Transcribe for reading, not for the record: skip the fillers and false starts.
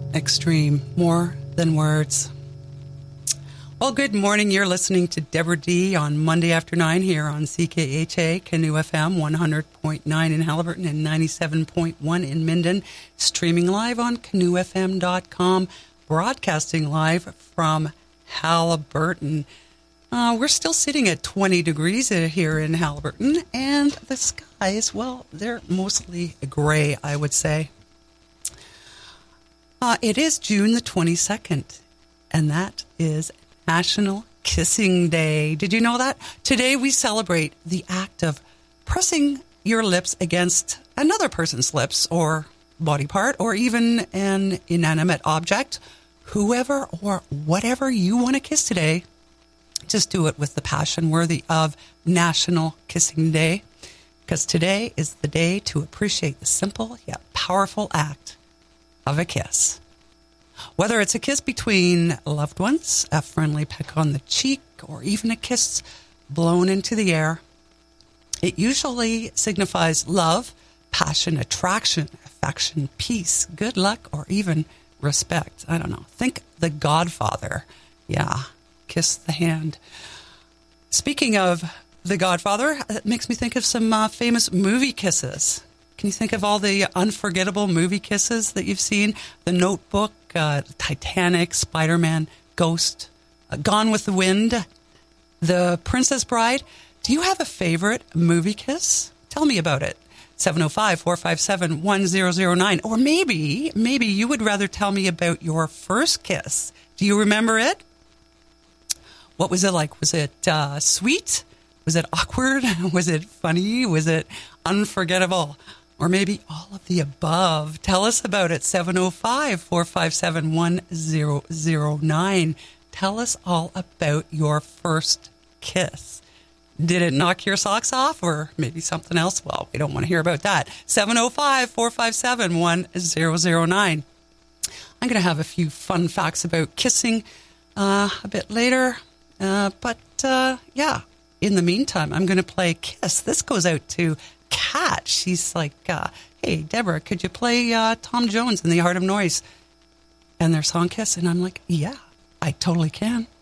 Extreme, more than words. Well, good morning. You're listening to Deborah D on Monday after 9 here on CKHA, Canoe FM, 100.9 in Haliburton and 97.1 in Minden, streaming live on canoefm.com, broadcasting live from Haliburton. We're still sitting at 20 degrees here in Haliburton, and the skies, well, they're mostly gray, I would say. It is June the 22nd, and that is National Kissing Day. Did you know that? Today we celebrate the act of pressing your lips against another person's lips or body part or even an inanimate object. Whoever or whatever you want to kiss today, just do it with the passion worthy of National Kissing Day, because today is the day to appreciate the simple yet powerful act of a kiss. Whether it's a kiss between loved ones, a friendly peck on the cheek, or even a kiss blown into the air, it usually signifies love, passion, attraction, affection, peace, good luck, or even respect. I don't know. Think The Godfather. Yeah, kiss the hand. Speaking of The Godfather, it makes me think of some famous movie kisses. Can you think of all the unforgettable movie kisses that you've seen? The Notebook, Titanic, Spider-Man, Ghost, Gone with the Wind, The Princess Bride. Do you have a favorite movie kiss? Tell me about it. 705-457-1009. Or maybe you would rather tell me about your first kiss. Do you remember it? What was it like? Was it sweet? Was it awkward? Was it funny? Was it unforgettable? Or maybe all of the above. Tell us about it. 705-457-1009. Tell us all about your first kiss. Did it knock your socks off or maybe something else? Well, we don't want to hear about that. 705-457-1009. I'm going to have a few fun facts about kissing a bit later. But in the meantime, I'm going to play Kiss. This goes out to Kat. She's like, hey, Deborah, could you play Tom Jones and the Art of Noise and their song Kiss? And I'm like, yeah, I totally can.